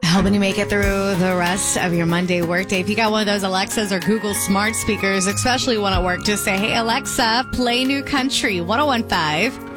helping you make it through the rest of your Monday workday. If you got one of those Alexas or Google smart speakers, especially one at work, just say, hey, Alexa, play New Country 101.5.